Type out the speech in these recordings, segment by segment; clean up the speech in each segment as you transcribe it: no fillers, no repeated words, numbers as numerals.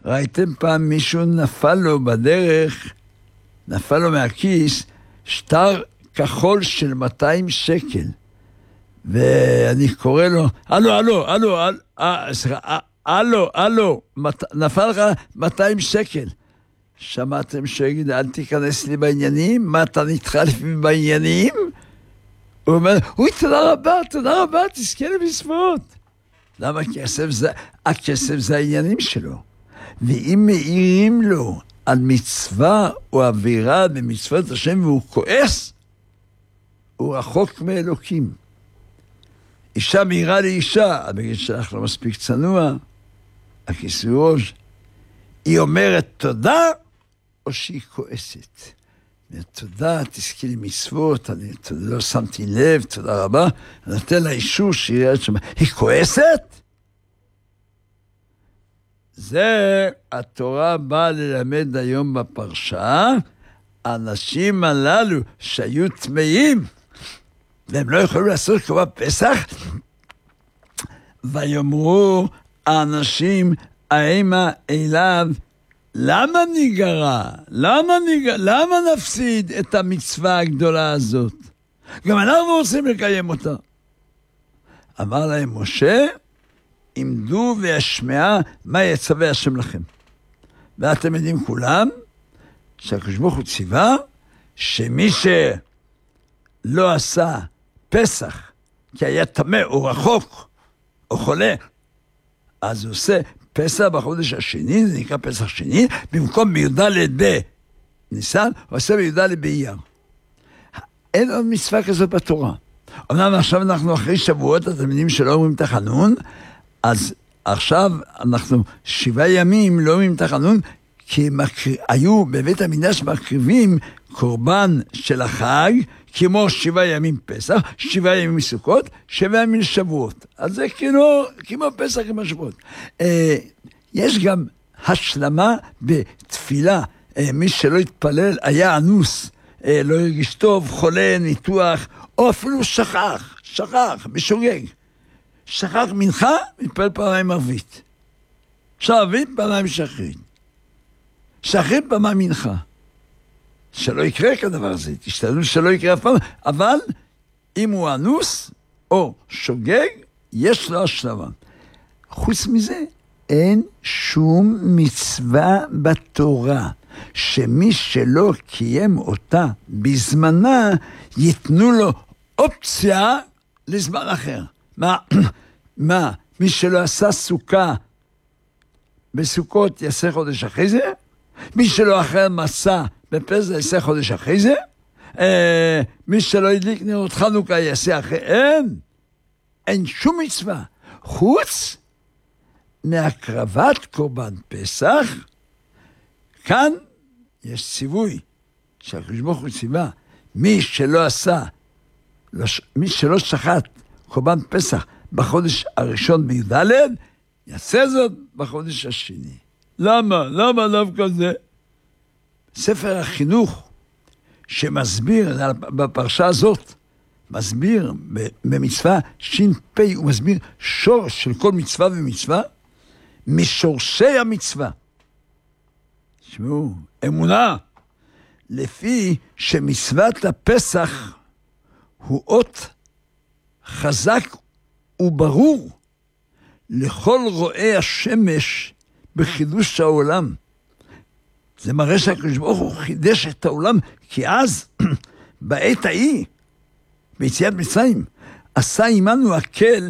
ראיתם פעם מישהו נפל לו בדרך, נפל לו מהכיס, שטר כחול של 200 שקל. ואני קורא לו, הלו, נפל לך 200 שקל. שמעתם שיגיד, אל תיכנס לי בעניינים? מה, אתה נתחלף בעניינים? הוא אומר, אוי, תודה רבה, תזכה לבשמות. למה? הכסף זה העניינים שלו. ואם מעירים לו על מצווה או עבירה במצוות השם והוא כועס, הוא רחוק מאלוקים. אישה מעירה לאישה, בגלל שלך לא מספיק צנוע, הכיסוי ראש, היא אומרת תודה, או שהיא כועסת. תודה, תזכי לי מצוות, אני לא שמתי לב, תודה רבה, אני נותן לה אישור שהיא כועסת? זה התורה באה ללמד היום בפרשה, האנשים הללו שהיו טמאים, והם לא יכולים לעשות קורבן פסח, ויאמרו האנשים האימה אליו, למה ניגרע? למה נפסיד את המצווה הגדולה הזאת? גם אנחנו רוצים לקיים אותה. אמר להם משה, עמדו וישמעה מה יצווה השם לכם. ואתם יודעים כולם, שהקדוש ברוך הוא ציווה, שמי שלא עשה פסח, כי היה טמא או רחוק או חולה, אז הוא עושה פסח בחודש השני, זה נקרא פסח שני, במקום בי"ד בניסן, הוא עושה בי"ד באייר. אין עוד מצווה כזאת בתורה. אמנם עכשיו אנחנו אחרי שבועות, אתם יודעים שלא אומרים תחנון, אז עכשיו אנחנו 7 ימים לא אומרים תחנון, כי היו בבית המקדש מקריבים קורבן של החג, כמו 7 ימים פסח, 7 ימים סוכות, 7 ימים שבועות. אז זה כמו פסח, כמו שבועות. יש גם השלמה בתפילה. מי שלא התפלל היה אנוס, לא הרגיש טוב, חולה, ניתוח, או אפילו שכח, משוגג. שכח מנחה, מתפלל פעמיים ערבית. ערבית, פעמיים שחרית. שחרית פעמיים מנחה. שלא יקרה כדבר הזה, תשתדלו שלא יקרה אף פעם, אבל אם הוא אנוס או שוגג, יש לו השלמה. חוץ מזה, אין שום מצווה בתורה, שמי שלא קיים אותה בזמנה, ייתנו לו אופציה לזמן אחר. מה? מי שלא עשה סוכה בסוכות יעשה חודש אחרי זה? מי שלא אחר מסע בפסח יעשה חודש אחרי זה? מי שלא הדליק נרות חנוכה יעשה אחרי? אין שום מצווה. חוץ מהקרבת קורבן פסח, כאן יש ציווי שהקדוש ברוך הוא ציווה, מי שלא שחט קורבן פסח בחודש הראשון בי"ד, יעשה זאת בחודש השני. למה דווקא זה? ספר החינוך שמסביר בפרשה הזאת, מסביר במצווה ש"פ, הוא מסביר שורש של כל מצווה ומצווה, משורשי המצווה. תשמעו, אמונה, לפי שמצוות הפסח הוא אות חזק וברור לכל רואי השמש בחידוש העולם. זה מראה שהקדוש ברוך הוא חידש את העולם, כי אז, בעת ההיא, ביציאת מצרים, עשה עמנו הקל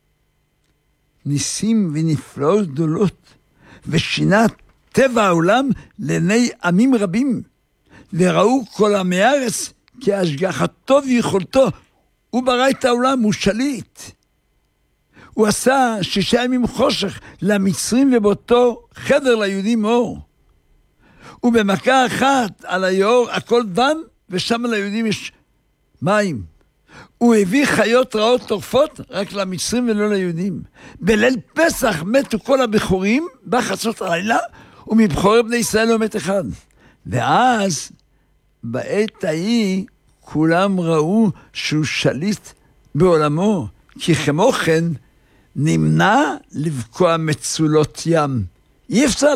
ניסים ונפלאות גדולות, ושינה טבע העולם לעיני עמים רבים, וראו כל עמי הארץ כי השגחתו ויכולתו, הוא ברא את העולם, הוא שליט. הוא עשה 6 ימים חושך למצרים, ובאותו חדר ליהודים אור. ובמכה אחת על היאור הכל דן, ושם ליהודים יש מים. הוא הביא חיות רעות טורפות רק למצרים ולא ליהודים. בליל פסח מתו כל הבכורים בחצות הלילה, ומבכורי בני ישראל לא מת אחד. ואז בעת ההיא כולם ראו שהוא שליט בעולמו, כי כמו כן נמנע לבקוע מצולות ים. אי אפשר